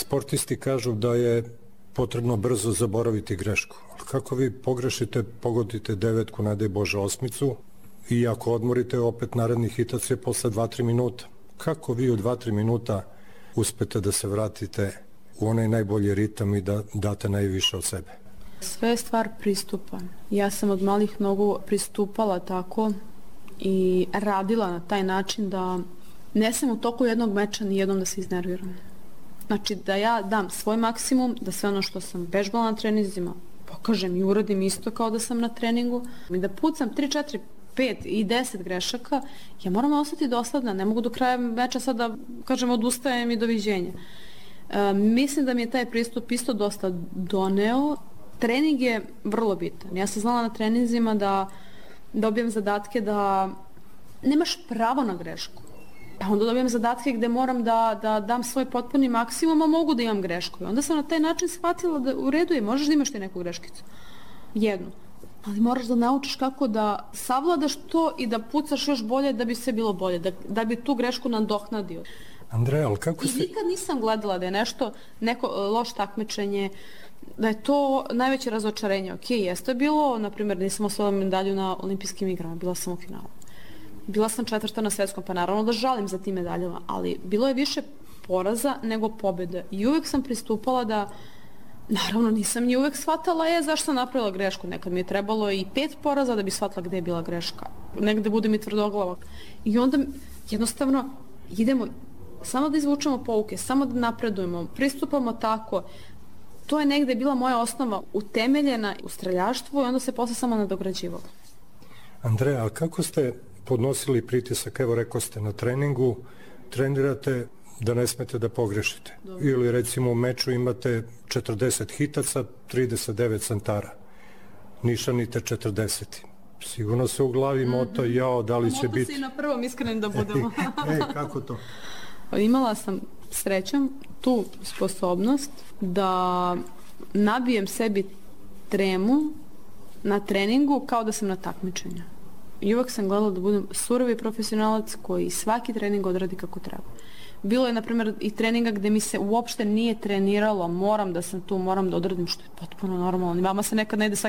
Sportisti kažu da je potrebno brzo zaboraviti grešku. Kako vi pogrešite, pogodite devetku, ne daj Bože osmicu, i ako odmorite, opet naredni hitac je posle 2-3 minuta. Kako vi u 2-3 minuta uspete da se vratite u onaj najbolji ritam i da date najviše od sebe? Sve je stvar pristupa. Ja sam od malih nogu pristupala tako i radila na taj način da ne sam u toku jednog meča ni jednom da se iznerviram. Znači da ja dam svoj maksimum, da sve ono što sam vežbala na treninzima pokažem i uradim isto kao da sam na treningu i da pucam 3, 4, 5 i 10 grešaka, ja moram ostati dosledna, ne mogu do kraja meča sad da kažem odustajem i doviđenja. Mislim da mi je taj pristup isto dosta doneo. Trening je vrlo bitan. Ja sam znala na treninzima da dobijem zadatke da nemaš pravo na grešku. Onda dobijem zadatke gde moram da dam svoj potpuni maksimum, a mogu da imam grešku. I onda sam na taj način shvatila da u redu je, možeš da imaš ti neku greškicu. Jednu. Ali moraš da naučiš kako da savladaš to i da pucaš još bolje da bi sve bilo bolje, da bi tu grešku nadoknadio. Andreja, ali kako ste... I nikad nisam gledala da je neko loš takmičenje, da je to najveće razočarenje. Ok, jeste bilo, na primjer, nisam osvojila medalju na olimpijskim igrama, bila sam u finalu. Bila sam 4. na svetskom, pa naravno da žalim za tim medaljama, ali bilo je više poraza nego pobjede. I uvek sam pristupala da, naravno nisam ni uvek shvatala zašto sam napravila grešku. Nekad mi je trebalo i 5 poraza da bi shvatila gde je bila greška. Negde bude mi tvrdoglava. I onda jednostavno idemo, samo da izvučemo pouke, samo da napredujemo, pristupamo tako. To je negde bila moja osnova utemeljena u streljaštvu i onda se posle samo nadograđivalo. Andreja, a kako ste podnosili pritisak? Evo, rekao ste na treningu, trenirate da ne smete da pogrešite. Dobro. Ili recimo u meču imate 40 hitaca, 39 centara. Nišanite 40. Sigurno se u glavi moto, da li će biti... Moto si na prvom, iskrenim da budemo. Kako to? Imala sam srećom tu sposobnost da nabijem sebi tremu na treningu kao da sam na takmičenju. I uvek sam gledala da budem surovi profesionalac koji svaki trening odradi kako treba. Bilo je, na primjer, i treninga gde mi se uopšte nije treniralo, moram da sam tu, moram da odradim, što je potpuno normalno. I vama se nekad ne ide